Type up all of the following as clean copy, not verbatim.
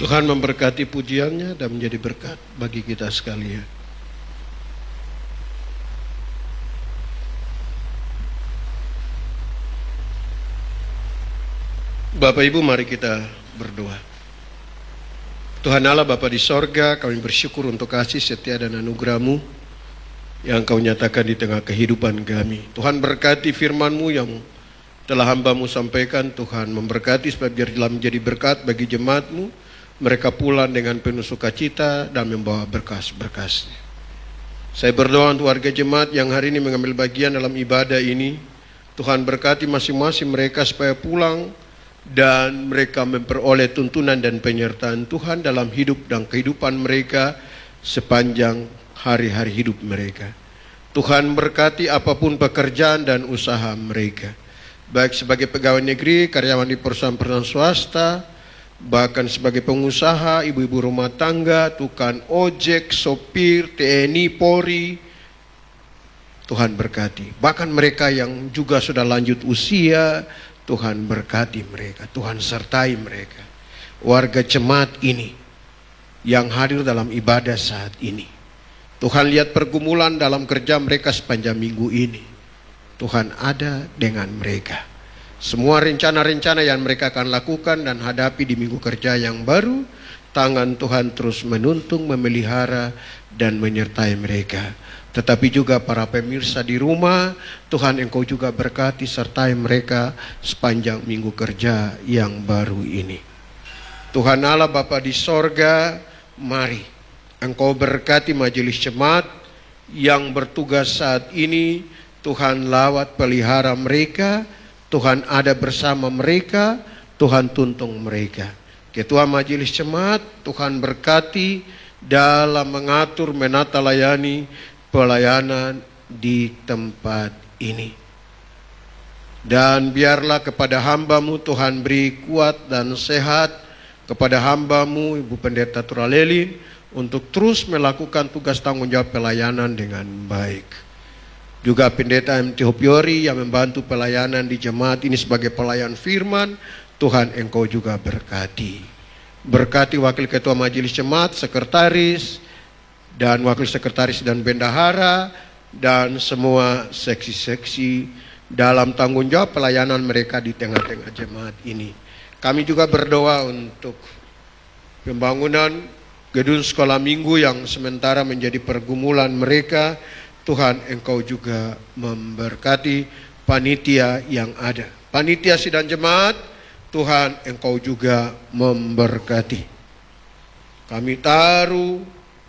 Tuhan memberkati pujiannya dan menjadi berkat bagi kita sekalian. Bapak Ibu, mari kita berdoa. Tuhan Allah Bapa di sorga, kami bersyukur untuk kasih setia dan anugerah-Mu yang Kau nyatakan di tengah kehidupan kami. Tuhan berkati firman-Mu yang telah hamba-Mu sampaikan. Tuhan memberkati supaya biar dalam menjadi berkat bagi jemaat-Mu. Mereka pulang dengan penuh sukacita dan membawa berkas-berkasnya. Saya berdoa untuk warga jemaat yang hari ini mengambil bagian dalam ibadah ini. Tuhan berkati masing-masing mereka supaya pulang dan mereka memperoleh tuntunan dan penyertaan Tuhan dalam hidup dan kehidupan mereka sepanjang hari-hari hidup mereka. Tuhan berkati apapun pekerjaan dan usaha mereka, baik sebagai pegawai negeri, karyawan di perusahaan-perusahaan swasta, bahkan sebagai pengusaha, ibu-ibu rumah tangga, tukang ojek, sopir, TNI, Polri. Tuhan berkati. Bahkan mereka yang juga sudah lanjut usia, Tuhan berkati mereka, Tuhan sertai mereka. Warga jemaat ini yang hadir dalam ibadah saat ini, Tuhan lihat pergumulan dalam kerja mereka sepanjang minggu ini. Tuhan ada dengan mereka. Semua rencana-rencana yang mereka akan lakukan dan hadapi di minggu kerja yang baru, tangan Tuhan terus menuntun, memelihara, dan menyertai mereka. Tetapi juga para pemirsa di rumah, Tuhan Engkau juga berkati sertai mereka sepanjang minggu kerja yang baru ini. Tuhan Allah Bapa di sorga, mari Engkau berkati majelis jemaat yang bertugas saat ini. Tuhan lawat pelihara mereka, Tuhan ada bersama mereka, Tuhan tuntun mereka. Ketua majelis jemaat, Tuhan berkati dalam mengatur, menata layani pelayanan di tempat ini. Dan biarlah kepada hamba-Mu Tuhan beri kuat dan sehat, kepada hamba-Mu Ibu Pendeta Turalelin untuk terus melakukan tugas tanggung jawab pelayanan dengan baik. Juga Pendeta MT Hopiori yang membantu pelayanan di jemaat ini sebagai pelayan firman, Tuhan Engkau juga berkati. Berkati wakil ketua majelis jemaat, sekretaris, dan wakil sekretaris dan bendahara, dan semua seksi-seksi dalam tanggung jawab pelayanan mereka di tengah-tengah jemaat ini. Kami juga berdoa untuk pembangunan gedung sekolah minggu yang sementara menjadi pergumulan mereka. Tuhan Engkau juga memberkati panitia yang ada. Panitia sidang jemaat, Tuhan Engkau juga memberkati. Kami taruh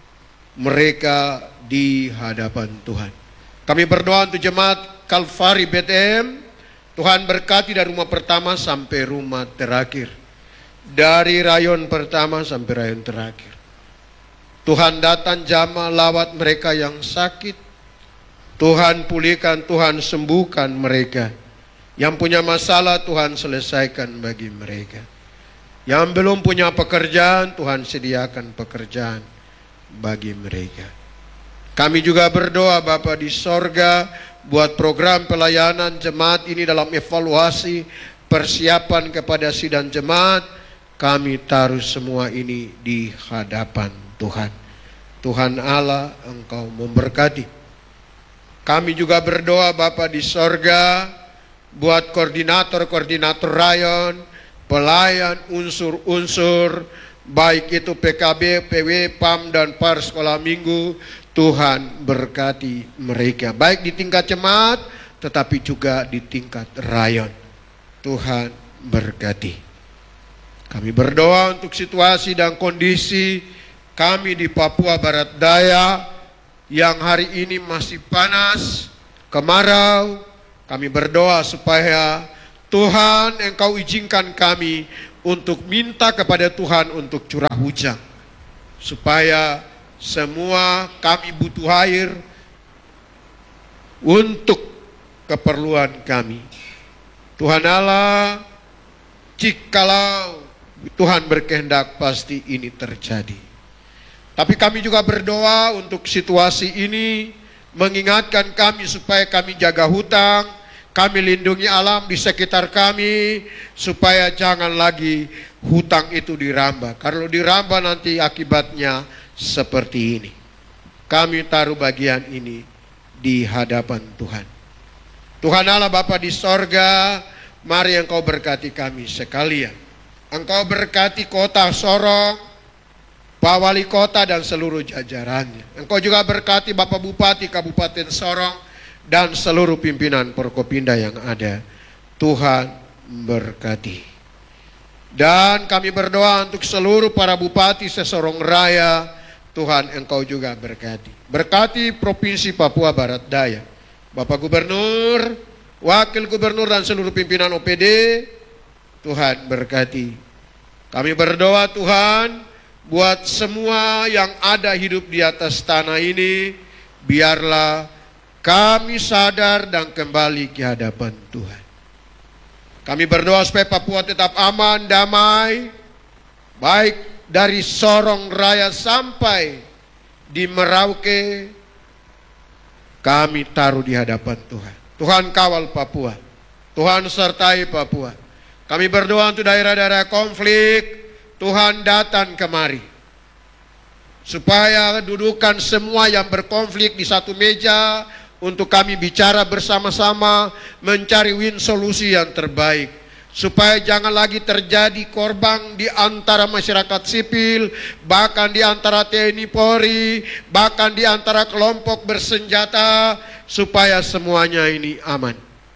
mereka di hadapan Tuhan. Kami berdoa untuk jemaat Kalvari BTM. Tuhan berkati dari rumah pertama sampai rumah terakhir, dari rayon pertama sampai rayon terakhir. Tuhan datang jamah lawat mereka yang sakit. Tuhan pulihkan, Tuhan sembuhkan mereka. Yang punya masalah Tuhan selesaikan bagi mereka. Yang belum punya pekerjaan, Tuhan sediakan pekerjaan bagi mereka. Kami juga berdoa Bapa di sorga, buat program pelayanan jemaat ini dalam evaluasi persiapan kepada sidang jemaat. Kami taruh semua ini di hadapan Tuhan. Tuhan Allah, Engkau memberkati. Kami juga berdoa Bapa di sorga, buat koordinator-koordinator rayon, pelayan, unsur-unsur, baik itu PKB, PW, PAM, dan PAR sekolah minggu. Tuhan berkati mereka, baik di tingkat jemaat, tetapi juga di tingkat rayon. Tuhan berkati. Kami berdoa untuk situasi dan kondisi kami di Papua Barat Daya, yang hari ini masih panas, kemarau. Kami berdoa supaya Tuhan Engkau izinkan kami untuk minta kepada Tuhan untuk curah hujan, supaya semua kami butuh air untuk keperluan kami. Tuhan Allah, jikalau Tuhan berkehendak pasti ini terjadi. Tapi kami juga berdoa untuk situasi ini, mengingatkan kami supaya kami jaga hutang, Kami lindungi alam di sekitar kami supaya jangan lagi hutang itu diramba. Kalau diramba nanti akibatnya seperti ini. Kami taruh bagian ini di hadapan Tuhan. Tuhan Allah Bapa di sorga, mari Engkau berkati kami sekalian. Engkau berkati kota Sorong, Pak Wali Kota dan seluruh jajarannya. Engkau juga berkati Bapak Bupati Kabupaten Sorong dan seluruh pimpinan Forkopimda yang ada. Tuhan berkati. Dan kami berdoa untuk seluruh para bupati se-Sorong Raya. Tuhan Engkau juga berkati. Berkati Provinsi Papua Barat Daya. Bapak Gubernur, Wakil Gubernur dan seluruh pimpinan OPD. Tuhan berkati. Kami berdoa Tuhan, buat semua yang ada hidup di atas tanah ini, biarlah kami sadar dan kembali ke hadapan Tuhan. Kami berdoa supaya Papua tetap aman, damai, baik dari Sorong Raya sampai di Merauke. Kami taruh di hadapan Tuhan. Tuhan kawal Papua, Tuhan sertai Papua. Kami berdoa untuk daerah-daerah konflik, Tuhan datang kemari. Supaya dudukan semua yang berkonflik di satu meja, untuk kami bicara bersama-sama, mencari win solusi yang terbaik. Supaya jangan lagi terjadi korban di antara masyarakat sipil, bahkan di antara TNI Polri, bahkan di antara kelompok bersenjata, supaya semuanya ini aman.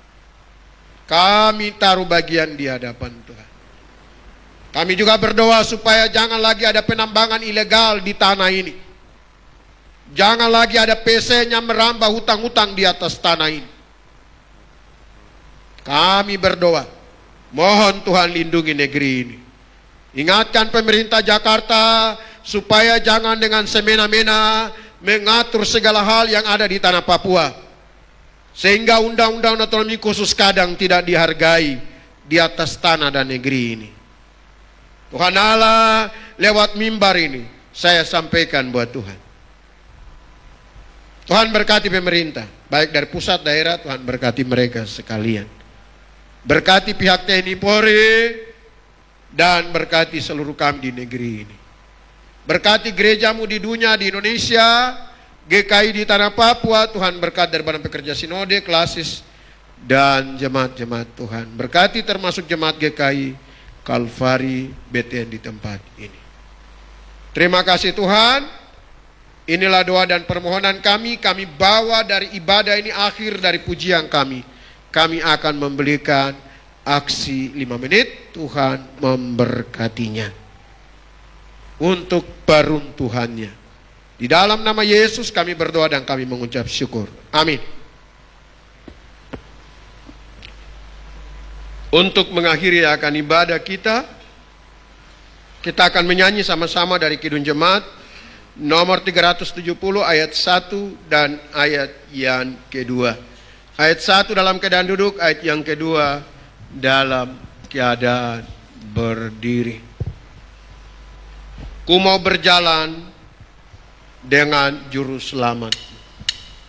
Kami taruh bagian di hadapan Tuhan. Kami juga berdoa supaya jangan lagi ada penambangan ilegal di tanah ini. Jangan lagi ada PC-nya merambah hutang-hutang di atas tanah ini. Kami berdoa, mohon Tuhan lindungi negeri ini. Ingatkan pemerintah Jakarta supaya jangan dengan semena-mena mengatur segala hal yang ada di tanah Papua. Sehingga undang-undang otonomi khusus kadang tidak dihargai di atas tanah dan negeri ini. Tuhan Allah, lewat mimbar ini saya sampaikan buat Tuhan. Tuhan berkati pemerintah, baik dari pusat daerah, Tuhan berkati mereka sekalian. Berkati pihak TNI Polri dan berkati seluruh kami di negeri ini. Berkati gerejamu di dunia, di Indonesia, GKI di tanah Papua. Tuhan berkati dari Badan Pekerja Sinode, Klasis dan jemaat-jemaat Tuhan. Berkati termasuk jemaat GKI Kalvari BTN di tempat ini. Terima kasih Tuhan. Inilah doa dan permohonan kami bawa dari ibadah ini akhir dari pujian kami. Kami akan memberikan aksi 5 menit, Tuhan memberkatinya. Untuk peruntuhannya. Di dalam nama Yesus kami berdoa dan kami mengucap syukur. Amin. Untuk mengakhiri akan ibadah kita akan menyanyi sama-sama dari Kidung Jemaat nomor 370 ayat 1 dan ayat yang kedua. Ayat 1 dalam keadaan duduk, ayat yang kedua dalam keadaan berdiri. Ku mau berjalan dengan juru selamat.